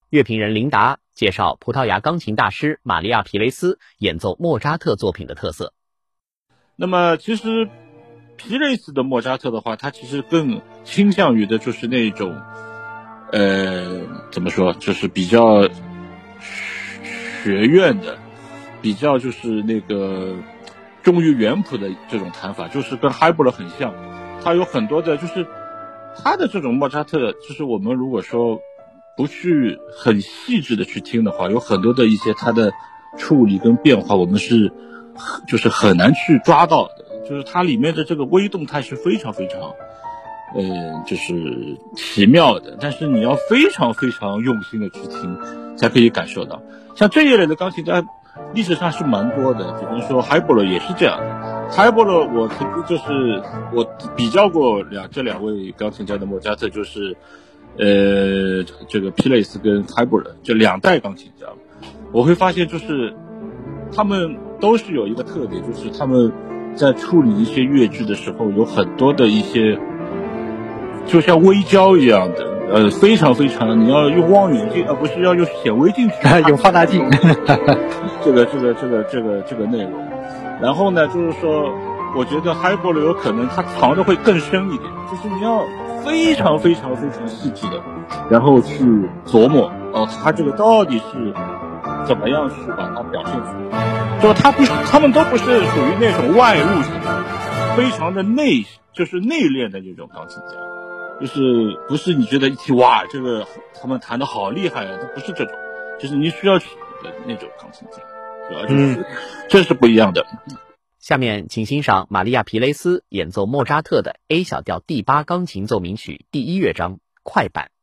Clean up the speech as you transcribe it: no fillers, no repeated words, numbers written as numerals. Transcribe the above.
乐评人琳达介绍葡萄牙钢琴大师玛利亚·皮雷斯演奏莫扎特作品的特色。 那么其实皮雷斯的莫扎特的话，他其实更倾向于的就是那种怎么说，就是比较学院的，比较就是那个忠于原谱的这种弹法，就是跟海布勒很像。他有很多的就是他的这种莫扎特，就是我们如果说不去很细致的去听的话，有很多的一些他的处理跟变化，我们是就是很难去抓到的。就是它里面的这个微动态是非常非常就是奇妙的，但是你要非常非常用心的去听才可以感受到。像这一类的钢琴家历史上是蛮多的，比如说海波勒也是这样的。海波勒我曾经就是我比较过这两位钢琴家的莫扎特，就是这个皮雷斯跟海波勒这两代钢琴家，我会发现就是他们都是有一个特点，就是他们在处理一些乐句的时候，有很多的一些就像微胶一样的，非常非常，你要用望远镜，不是要用显微镜去用放大镜， 这个内容。然后呢，就是说，我觉得海波勒有可能它藏的会更深一点，就是你要非常非常非常细致的，然后去琢磨它这个到底是怎么样去把它表现出来。就他们都不是属于那种外物型，非常的就是内敛的那种钢琴家，就是不是你觉得一听哇，这个他们弹的好厉害啊，它不是这种，就是你需要的那种钢琴家，主要就是这是不一样的。 下面请欣赏玛利亚·皮雷斯演奏莫扎特的 A 小调第8钢琴奏鸣曲第1乐章快板。